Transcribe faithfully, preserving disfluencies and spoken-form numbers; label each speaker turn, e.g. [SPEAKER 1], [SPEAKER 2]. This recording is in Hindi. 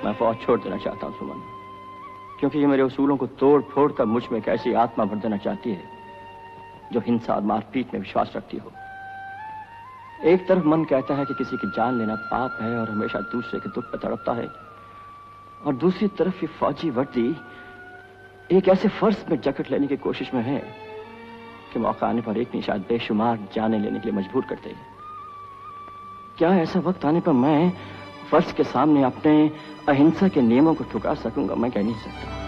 [SPEAKER 1] मैं फौज छोड़ देना चाहता हूं सुमन, क्योंकि ये मेरे उसूलों को तोड़ फोड़ कर मुझ में एक ऐसी आत्मा भर देना चाहती है जो हिंसा और मारपीट में विश्वास रखती हो। एक तरफ मन कहता है कि किसी की जान लेना पाप है और हमेशा दूसरे के दुख पर तड़पता है, और दूसरी तरफ ये फौजी वर्दी एक ऐसे फर्ज में जकड़ लेने की कोशिश में है कि मौका आने पर एक नहीं शायद बेशुमार जाने लेने के लिए मजबूर करते हैं। क्या ऐसा वक्त आने पर मैं फर्ज के सामने अपने अहिंसा के नियमों को ठुकरा सकूंगा? मैं कह नहीं सकता।